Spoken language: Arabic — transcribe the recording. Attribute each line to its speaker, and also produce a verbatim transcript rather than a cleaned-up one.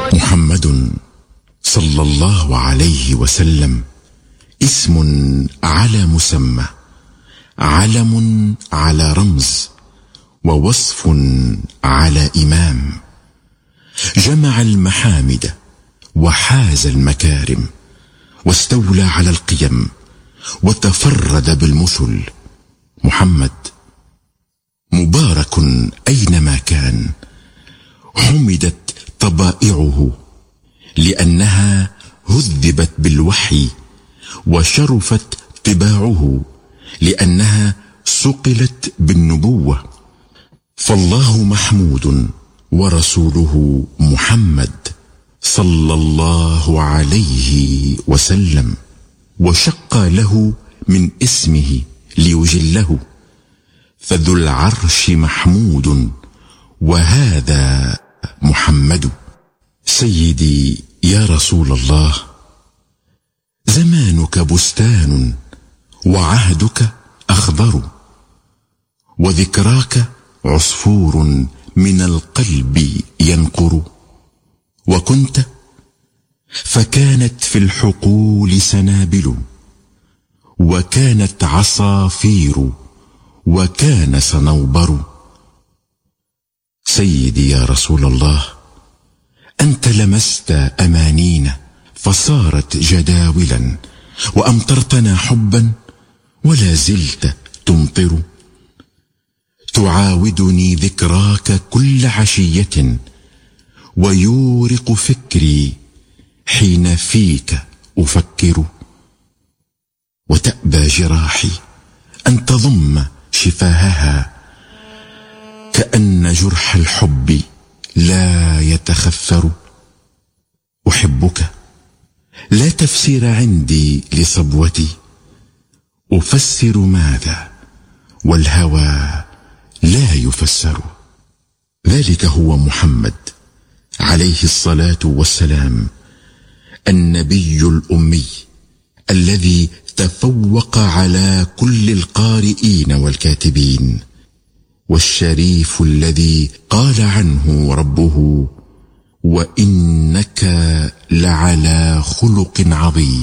Speaker 1: محمد صلى الله عليه وسلم اسم على مسمى، علم على رمز، ووصف على إمام. جمع المحامد وحاز المكارم، واستولى على القيم، وتفرد بالمثل. محمد مبارك أينما كان، حمدت طبائعه لأنها هذبت بالوحي، وشرفت طباعه لأنها صقلت بالنبوة. فالله محمود ورسوله محمد صلى الله عليه وسلم، وشق له من اسمه ليجله، فذو العرش محمود وهذا محمد. سيدي يا رسول الله، زمانك بستان وعهدك أخضر، وذكراك عصفور من القلب ينقر. وكنت فكانت في الحقول سنابل، وكانت عصافير، وكان صنوبر. سيدي يا رسول الله، أنت لمست أمانينا فصارت جداولا، وأمطرتنا حبا ولا زلت تمطر. تعاودني ذكراك كل عشية، ويورق فكري حين فيك أفكر. وتأبى جراحي أن تضم شفاهها، كأن جرح الحب لا يتخثر. أحبك لا تفسير عندي لصبوتي، أفسر ماذا والهوى لا يفسر. ذلك هو محمد عليه الصلاة والسلام، النبي الأمي الذي تفوق على كل القارئين والكاتبين، والشريف الذي قال عنه ربه: وإنك لعلى خلق عظيم.